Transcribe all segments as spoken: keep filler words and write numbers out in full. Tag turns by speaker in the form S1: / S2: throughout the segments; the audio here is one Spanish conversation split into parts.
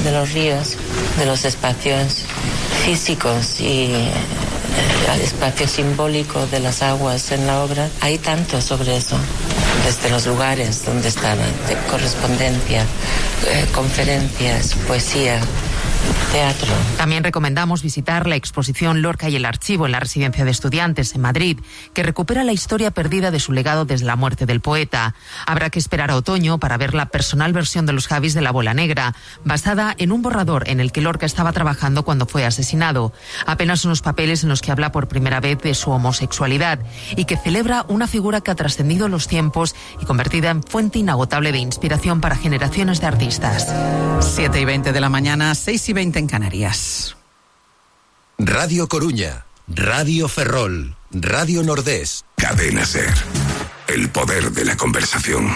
S1: de los ríos, de los espacios físicos y el espacio simbólico de las aguas en la obra. Hay tanto sobre eso, desde los lugares donde estaban, de correspondencia, eh, conferencias, poesía, teatro.
S2: También recomendamos visitar la exposición Lorca y el Archivo en la Residencia de Estudiantes en Madrid, que recupera la historia perdida de su legado desde la muerte del poeta. Habrá que esperar a otoño para ver la personal versión de los Javis de la Bola Negra, basada en un borrador en el que Lorca estaba trabajando cuando fue asesinado. Apenas unos papeles en los que habla por primera vez de su homosexualidad y que celebra una figura que ha trascendido los tiempos y convertida en fuente inagotable de inspiración para generaciones de artistas.
S3: siete y veinte de la mañana, seis y veinte en Canarias.
S4: Radio Coruña, Radio Ferrol, Radio Nordés.
S5: Cadena Ser. El poder de la conversación.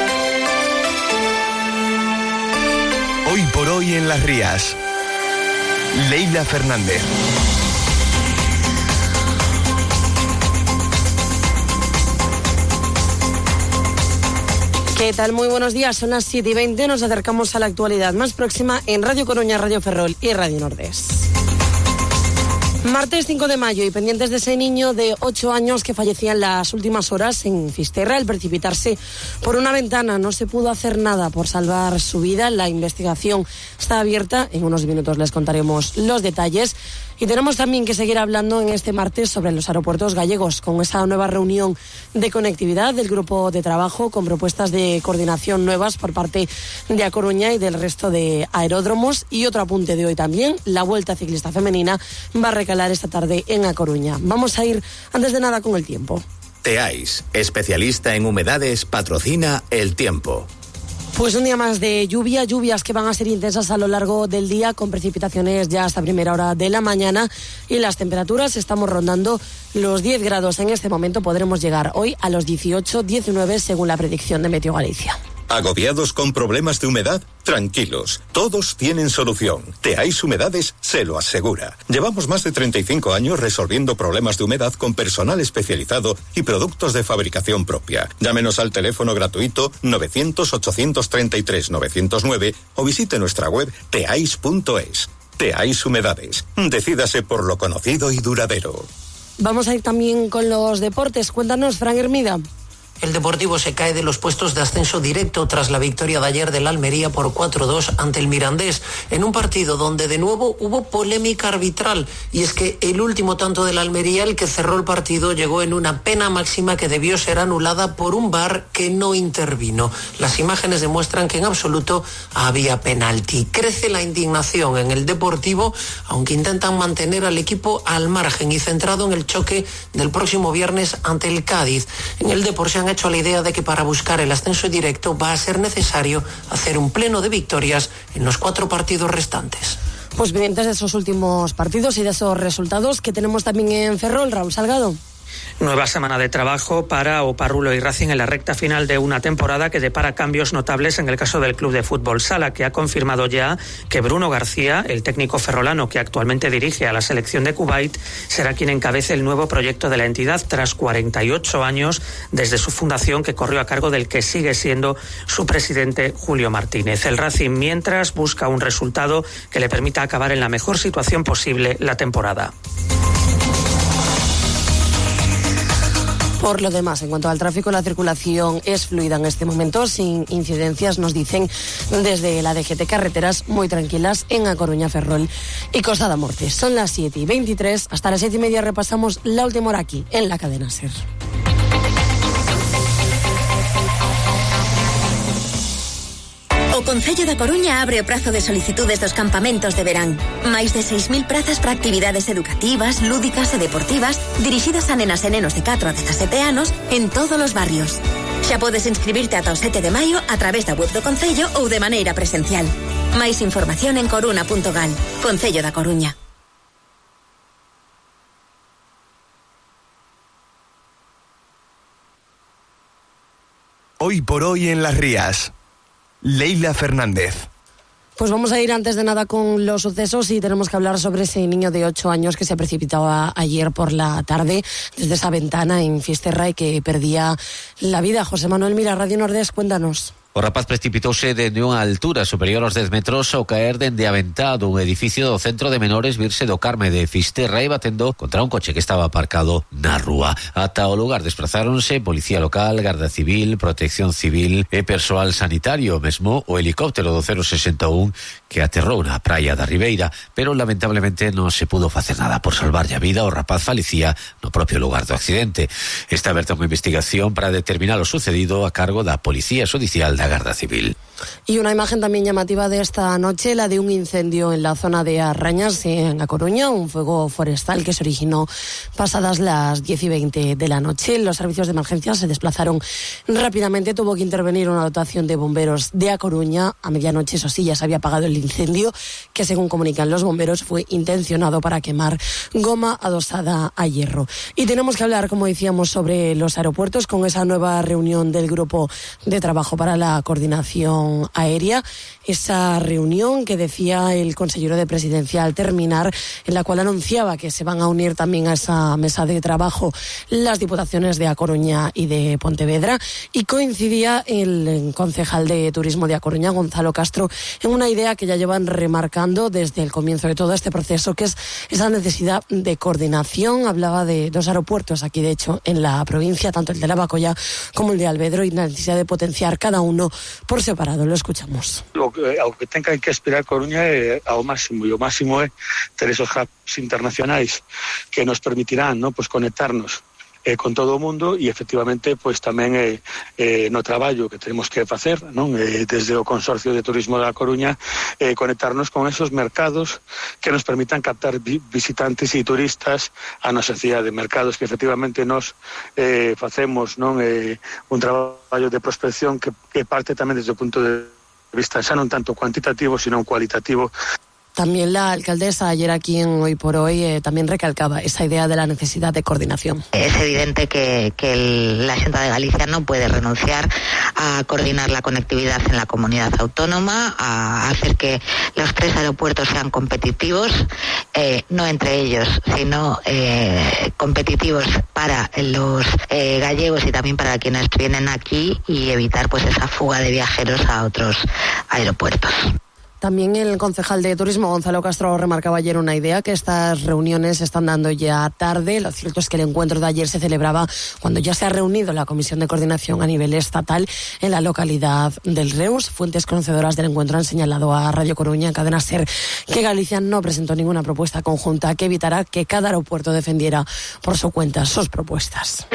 S4: Hoy por hoy en Las Rías. Leila Fernández.
S6: ¿Qué tal? Muy buenos días, son las siete y veinte, nos acercamos a la actualidad más próxima en Radio Coruña, Radio Ferrol y Radio Nordés. Martes cinco de mayo y pendientes de ese niño de ocho años que fallecía en las últimas horas en Fisterra al precipitarse por una ventana. No se pudo hacer nada por salvar su vida. La investigación está abierta. En unos minutos les contaremos los detalles. Y tenemos también que seguir hablando en este martes sobre los aeropuertos gallegos, con esa nueva reunión de conectividad del grupo de trabajo, con propuestas de coordinación nuevas por parte de A Coruña y del resto de aeródromos. Y otro apunte de hoy también, la Vuelta Ciclista Femenina va a recalar esta tarde en A Coruña. Vamos a ir, antes de nada, con el tiempo.
S7: Teais, especialista en humedades, patrocina el tiempo.
S6: Pues un día más de lluvia, lluvias que van a ser intensas a lo largo del día, con precipitaciones ya hasta primera hora de la mañana, y las temperaturas estamos rondando los diez grados. En este momento podremos llegar hoy a los dieciocho, diecinueve según la predicción de Meteo Galicia.
S8: ¿Agobiados con problemas de humedad? Tranquilos, todos tienen solución. Teais Humedades se lo asegura. Llevamos más de treinta y cinco años resolviendo problemas de humedad con personal especializado y productos de fabricación propia. Llámenos al teléfono gratuito novecientos, ochocientos treinta y tres, novecientos nueve o visite nuestra web teais punto es. Teais Humedades. Decídase por lo conocido y duradero.
S6: Vamos a ir también con los deportes. Cuéntanos, Fran Hermida.
S9: El Deportivo se cae de los puestos de ascenso directo tras la victoria de ayer del Almería por cuatro dos ante el Mirandés, en un partido donde de nuevo hubo polémica arbitral, y es que el último tanto del Almería, el que cerró el partido, llegó en una pena máxima que debió ser anulada por un V A R que no intervino. Las imágenes demuestran que en absoluto había penalti. Crece la indignación en el Deportivo, aunque intentan mantener al equipo al margen y centrado en el choque del próximo viernes ante el Cádiz. En el Depor se han hecho a la idea de que para buscar el ascenso directo va a ser necesario hacer un pleno de victorias en los cuatro partidos restantes.
S6: Pues pendientes de esos últimos partidos y de esos resultados que tenemos también en Ferrol. Raúl Salgado.
S10: Nueva semana de trabajo para Oparrulo y Racing en la recta final de una temporada que depara cambios notables en el caso del Club de Fútbol Sala, que ha confirmado ya que Bruno García, el técnico ferrolano que actualmente dirige a la selección de Kuwait, será quien encabece el nuevo proyecto de la entidad tras cuarenta y ocho años desde su fundación, que corrió a cargo del que sigue siendo su presidente, Julio Martínez. El Racing, mientras, busca un resultado que le permita acabar en la mejor situación posible la temporada.
S6: Por lo demás, en cuanto al tráfico, la circulación es fluida en este momento, sin incidencias, nos dicen desde la D G T Carreteras, muy tranquilas en A Coruña, Ferrol y Costa da Morte. Son las siete y veintitrés, hasta las siete y media repasamos la última hora aquí, en la cadena SER.
S11: O Concello da Coruña abre o prazo de solicitudes dos campamentos de verán. Máis de seis mil prazas para actividades educativas, lúdicas e deportivas dirixidas a nenas e nenos de catro a dezasete anos en todos os barrios. Xa podes inscribirte ata o sete de maio a través da web do Concello ou de maneira presencial. Máis información en coruna punto gal. Concello da Coruña.
S4: Hoy por hoy en Las Rías. Leila Fernández.
S6: Pues vamos a ir antes de nada con los sucesos y tenemos que hablar sobre ese niño de ocho años que se precipitaba ayer por la tarde desde esa ventana en Fisterra y que perdía la vida. José Manuel Mira, Radio Nordés, cuéntanos.
S12: O rapaz precipitouse dende unha altura superior aos dez metros ao caer dende aventado un edificio do Centro de Menores Virxe do Carme de Fisterra e batendo contra un coche que estaba aparcado na rúa. Ata o lugar desprazáronse Policía Local, Garda Civil, Protección Civil e persoal sanitario, mesmo o helicóptero do cero sesenta e un que aterrou na praia da Ribeira, pero lamentablemente non se pudo facer nada por salvarlle a vida. O rapaz falecía no propio lugar do accidente. Está aberta unha investigación para determinar o sucedido a cargo da Policía Xudicial da Garda Civil.
S6: Y una imagen también llamativa de esta noche, la de un incendio en la zona de Arrañas, en A Coruña, un fuego forestal que se originó pasadas las diez y veinte de la noche. Los servicios de emergencia se desplazaron rápidamente, tuvo que intervenir una dotación de bomberos de A Coruña. A medianoche, eso sí, ya se había apagado el incendio, que según comunican los bomberos fue intencionado para quemar goma adosada a hierro. Y tenemos que hablar, como decíamos, sobre los aeropuertos con esa nueva reunión del Grupo de Trabajo para la Coordinación Aérea, esa reunión que decía el consejero de Presidencia al terminar, en la cual anunciaba que se van a unir también a esa mesa de trabajo las diputaciones de A Coruña y de Pontevedra, y coincidía el concejal de Turismo de A Coruña, Gonzalo Castro, en una idea que ya llevan remarcando desde el comienzo de todo este proceso, que es esa necesidad de coordinación. Hablaba de dos aeropuertos aquí, de hecho, en la provincia, tanto el de Lavacolla como el de Alvedro, y la necesidad de potenciar cada uno por separado. Lo escuchamos.
S13: Lo que, ao que ten que aspirar Coruña é ao máximo, e o máximo é ter esos hubs internacionais que nos permitirán, ¿no?, pues conectarnos eh, con todo o mundo, e efectivamente pues tamén eh, eh, no traballo que tenemos que facer, non? Eh, desde o Consorcio de Turismo da Coruña, eh, conectarnos con esos mercados que nos permitan captar vi visitantes e turistas a nosa cidade, mercados que efectivamente nos eh, facemos, non, eh, un traballo de prospección que, que parte tamén desde o punto de vista xa non tanto cuantitativo, sino cualitativo.
S6: También la alcaldesa ayer aquí en Hoy por Hoy eh, también recalcaba esa idea de la necesidad de coordinación.
S14: Es evidente que, que el, la Xunta de Galicia no puede renunciar a coordinar la conectividad en la comunidad autónoma, a hacer que los tres aeropuertos sean competitivos, eh, no entre ellos, sino eh, competitivos para los eh, gallegos y también para quienes vienen aquí, y evitar pues esa fuga de viajeros a otros aeropuertos.
S6: También el concejal de Turismo, Gonzalo Castro, remarcaba ayer una idea, que estas reuniones se están dando ya tarde. Lo cierto es que el encuentro de ayer se celebraba cuando ya se ha reunido la Comisión de Coordinación a nivel estatal en la localidad del Reus. Fuentes conocedoras del encuentro han señalado a Radio Coruña, en Cadena SER, que Galicia no presentó ninguna propuesta conjunta que evitará que cada aeropuerto defendiera por su cuenta sus propuestas.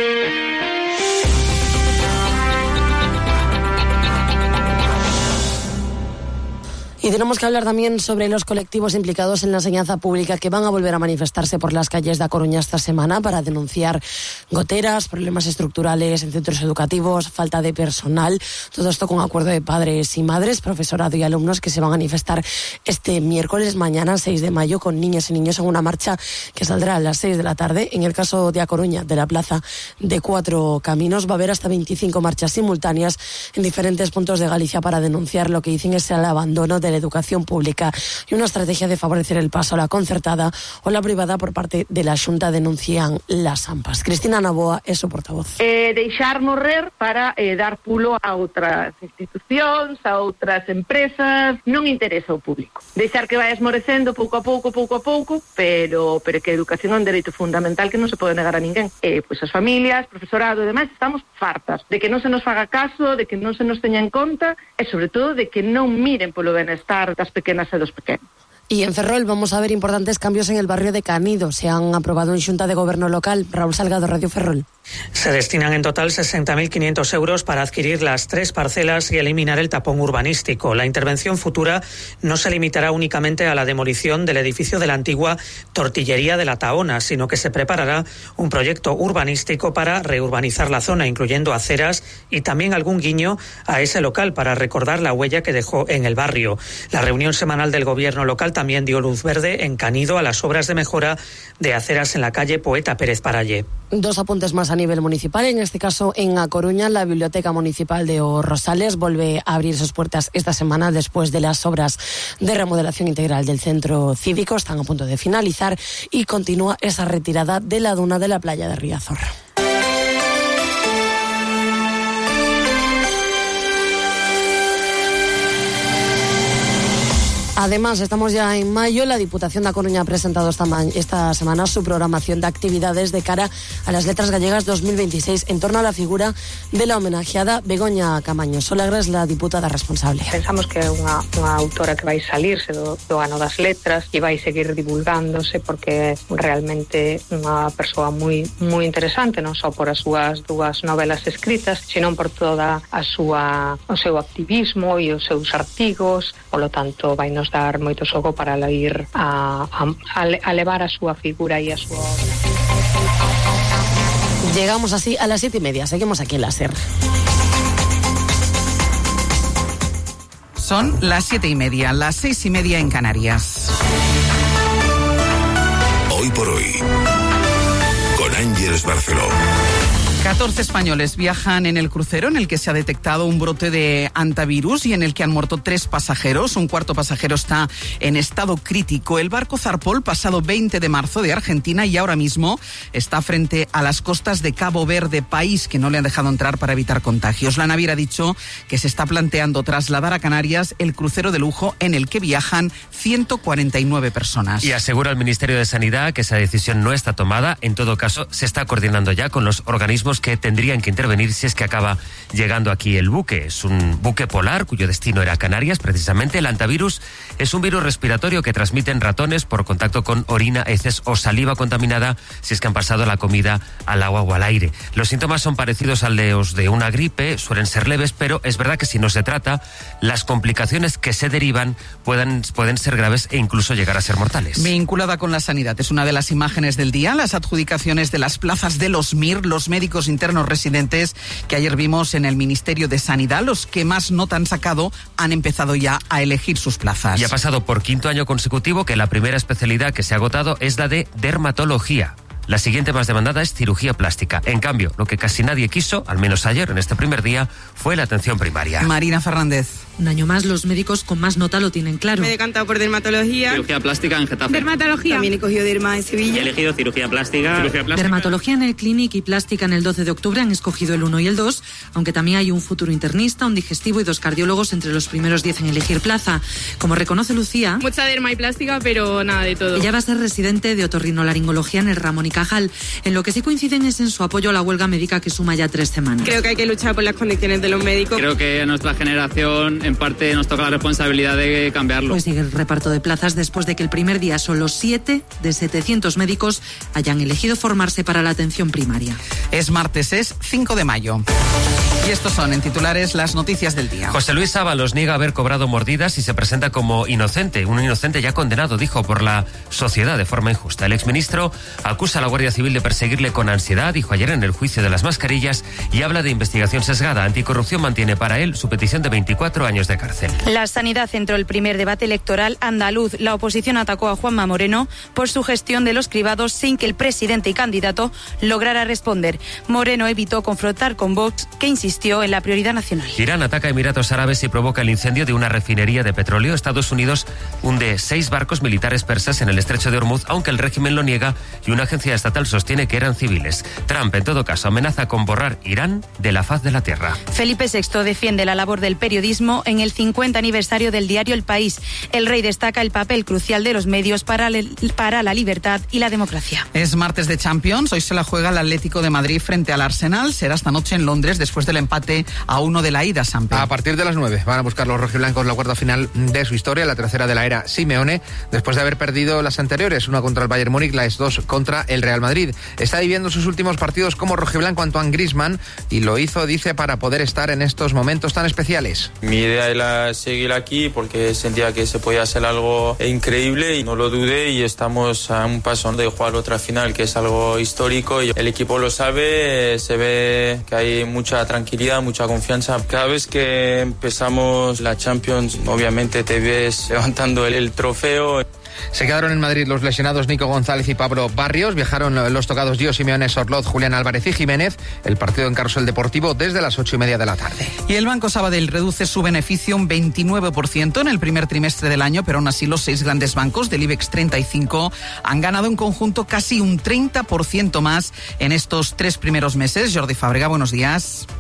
S6: Y tenemos que hablar también sobre los colectivos implicados en la enseñanza pública, que van a volver a manifestarse por las calles de A Coruña esta semana para denunciar goteras, problemas estructurales en centros educativos, falta de personal. Todo esto con acuerdo de padres y madres, profesorado y alumnos, que se van a manifestar este miércoles, mañana seis de mayo, con niñas y niños en una marcha que saldrá a las seis de la tarde. En el caso de A Coruña, de la Plaza de Cuatro Caminos, va a haber hasta veinticinco marchas simultáneas en diferentes puntos de Galicia para denunciar lo que dicen es el abandono de la educación pública y una estrategia de favorecer el paso a la concertada o la privada por parte de la Xunta, denuncian las AMPAs. Cristina Novoa es su portavoz.
S15: Eh, deixar morrer para eh, dar pulo a outras institucións, a outras empresas, non interesa ao público. Deixar que vai esmorecendo pouco a pouco, pouco a pouco, pero pero que a educación é un dereito fundamental que non se pode negar a ninguén. Eh, pois as familias, profesorado e demais estamos fartas de que non se nos faga caso, de que non se nos teña en conta e sobre todo de que non miren polo benestar das pequenas e dos pequenos.
S6: Y en Ferrol vamos a ver importantes cambios en el barrio de Canido. Se han aprobado en Xunta de Gobierno local. Raúl Salgado, Radio Ferrol.
S10: Se destinan en total sesenta mil quinientos euros para adquirir las tres parcelas y eliminar el tapón urbanístico. La intervención futura no se limitará únicamente a la demolición del edificio de la antigua Tortillería de la Tahona, sino que se preparará un proyecto urbanístico para reurbanizar la zona, incluyendo aceras y también algún guiño a ese local para recordar la huella que dejó en el barrio. La reunión semanal del Gobierno local también dio luz verde en Canido a las obras de mejora de aceras en la calle Poeta Pérez Paralle.
S6: Dos apuntes más a nivel municipal. En este caso, en A Coruña, la Biblioteca Municipal de Os Rosales vuelve a abrir sus puertas esta semana después de las obras de remodelación integral del centro cívico. Están a punto de finalizar y continúa esa retirada de la duna de la playa de Riazor. Además, estamos ya en mayo. La Diputación da Coruña ha presentado esta, ma- esta semana su programación de actividades de cara a las Letras Gallegas dos mil veintiséis en torno a la figura de la homenajeada Begoña Camaño. Solagra es la diputada responsable.
S16: Pensamos que é unha, unha autora que vai salirse do, do ano das letras e vai seguir divulgándose porque é realmente unha persoa moi moi interesante, non só por as súas dúas novelas escritas, sino por toda a súa o seu activismo e os seus artigos. Polo tanto, vai nos dar moito xogo para ir a, a, a levar a súa figura e a súa obra.
S6: Llegamos así a las siete y media. Seguimos aquí en la SER.
S3: Son las siete y media, las seis y media en Canarias.
S5: Hoy por hoy, con Ángeles Barceló.
S3: catorce españoles viajan en el crucero en el que se ha detectado un brote de hantavirus y en el que han muerto tres pasajeros. Un cuarto pasajero está en estado crítico. El barco zarpó el pasado veinte de marzo de Argentina y ahora mismo está frente a las costas de Cabo Verde, país que no le han dejado entrar para evitar contagios. La naviera ha dicho que se está planteando trasladar a Canarias el crucero de lujo en el que viajan ciento cuarenta y nueve personas.
S17: Y asegura el Ministerio de Sanidad que esa decisión no está tomada. En todo caso, se está coordinando ya con los organismos que tendrían que intervenir si es que acaba llegando aquí el buque. Es un buque polar cuyo destino era Canarias, precisamente. El hantavirus es un virus respiratorio que transmiten ratones por contacto con orina, heces o saliva contaminada si es que han pasado la comida al agua o al aire. Los síntomas son parecidos a los de una gripe, suelen ser leves, pero es verdad que si no se trata, las complicaciones que se derivan pueden, pueden ser graves e incluso llegar a ser mortales.
S3: Vinculada con la sanidad, es una de las imágenes del día, las adjudicaciones de las plazas de los M I R, los médicos internos residentes que ayer vimos en el Ministerio de Sanidad. Los que más nota han sacado han empezado ya a elegir sus plazas.
S17: Y ha pasado por quinto año consecutivo que la primera especialidad que se ha agotado es la de dermatología. La siguiente más demandada es cirugía plástica. En cambio, lo que casi nadie quiso, al menos ayer, en este primer día, fue la atención primaria.
S3: Marina Fernández.
S18: Un año más, los médicos con más nota lo tienen claro.
S19: Me he decantado por dermatología.
S20: Cirugía plástica en Getafe.
S19: Dermatología. También he cogido derma en Sevilla.
S20: He elegido cirugía plástica. Cirugía plástica.
S18: Dermatología en el Clinic y plástica en el doce de octubre han escogido el uno y el dos, aunque también hay un futuro internista, un digestivo y dos cardiólogos entre los primeros diez en elegir plaza. Como reconoce Lucía...
S19: Mucha derma y plástica, pero nada de todo.
S18: Ella va a ser residente de otorrinolaringología en el Ramón y Cajal. En lo que sí coinciden es en su apoyo a la huelga médica que suma ya tres semanas.
S19: Creo que hay que luchar por las condiciones de los médicos.
S20: Creo que a nuestra generación, en parte, nos toca la responsabilidad de cambiarlo.
S18: Pues sigue el reparto de plazas después de que el primer día solo siete de setecientos médicos hayan elegido formarse para la atención primaria.
S3: Es martes, es cinco de mayo. Y estos son, en titulares, las noticias del día.
S17: José Luis Ábalos niega haber cobrado mordidas y se presenta como inocente. Un inocente ya condenado, dijo, por la sociedad de forma injusta. El exministro acusa a la Guardia Civil de perseguirle con ansiedad, dijo ayer en el juicio de las mascarillas, y habla de investigación sesgada. Anticorrupción mantiene para él su petición de veinticuatro años de cárcel.
S21: La sanidad centró el primer debate electoral andaluz. La oposición atacó a Juanma Moreno por su gestión de los cribados sin que el presidente y candidato lograra responder. Moreno evitó confrontar con Vox, que insistió en la prioridad nacional.
S17: Irán ataca a Emiratos Árabes y provoca el incendio de una refinería de petróleo. Estados Unidos hunde seis barcos militares persas en el estrecho de Hormuz, aunque el régimen lo niega y una agencia estatal sostiene que eran civiles. Trump, en todo caso, amenaza con borrar Irán de la faz de la tierra.
S21: Felipe sexto defiende la labor del periodismo en el cincuenta aniversario del diario El País. El rey destaca el papel crucial de los medios para, le, para la libertad y la democracia.
S3: Es martes de Champions. Hoy se la juega el Atlético de Madrid frente al Arsenal. Será esta noche en Londres después del empate a uno de la ida, Sampe.
S22: A partir de las nueve van a buscar los rojiblancos la cuarta final de su historia, la tercera de la era Simeone, después de haber perdido las anteriores, una contra el Bayern Múnich, las dos contra el Real Madrid. Está viviendo sus últimos partidos como rojiblanco Antoine Griezmann y lo hizo, dice, para poder estar en estos momentos tan especiales.
S23: Mi idea era seguir aquí porque sentía que se podía hacer algo increíble y no lo dudé, y estamos a un paso de jugar otra final, que es algo histórico, y el equipo lo sabe, se ve que hay mucha tranquilidad, mucha confianza. Cada vez que empezamos la Champions, obviamente te ves levantando el, el trofeo.
S22: Se quedaron en Madrid los lesionados Nico González y Pablo Barrios. Viajaron los tocados Gio Simeone, Sorloz, Julián Álvarez y Jiménez. El partido en Carrusel Deportivo desde las ocho y media de la tarde.
S3: Y el Banco Sabadell reduce su beneficio un veintinueve por ciento en el primer trimestre del año, pero aún así los seis grandes bancos del IBEX treinta y cinco han ganado en conjunto casi un treinta por ciento más en estos tres primeros meses. Jordi Fábrega, buenos días.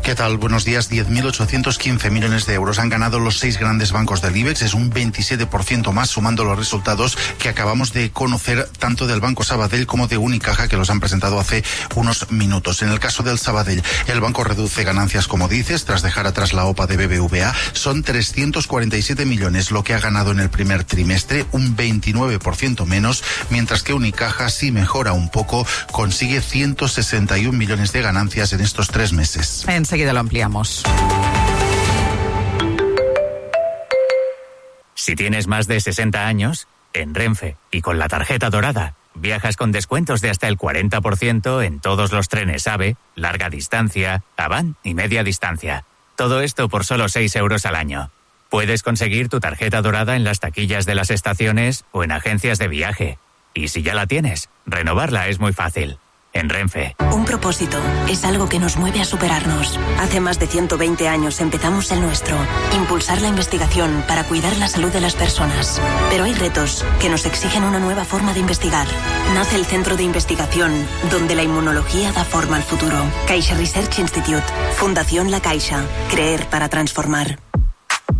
S1: ¿Qué tal? Buenos días. diez mil ochocientos quince millones de euros han ganado los seis grandes bancos del IBEX. Es un veintisiete por ciento más, sumando los resultados que acabamos de conocer tanto del Banco Sabadell como de Unicaja, que los han presentado hace unos minutos. En el caso del Sabadell, el banco reduce ganancias, como dices, tras dejar atrás la OPA de B B V A. Son trescientos cuarenta y siete millones lo que ha ganado en el primer trimestre, un veintinueve por ciento menos, mientras que Unicaja sí mejora un poco, consigue ciento sesenta y un millones de ganancias en estos tres meses.
S3: Enseguida lo ampliamos.
S2: Si tienes más de sesenta años, en Renfe y con la tarjeta dorada, viajas con descuentos de hasta el cuarenta por ciento en todos los trenes AVE, larga distancia, Avant y media distancia. Todo esto por solo seis euros al año. Puedes conseguir tu tarjeta dorada en las taquillas de las estaciones o en agencias de viaje. Y si ya la tienes, renovarla es muy fácil. En Renfe.
S7: Un propósito es algo que nos mueve a superarnos. Hace más de ciento veinte años empezamos el nuestro. Impulsar la investigación para cuidar la salud de las personas. Pero hay retos que nos exigen una nueva forma de investigar. Nace el Centro de Investigación, donde la inmunología da forma al futuro. Caixa Research Institute. Fundación La Caixa. Creer para transformar.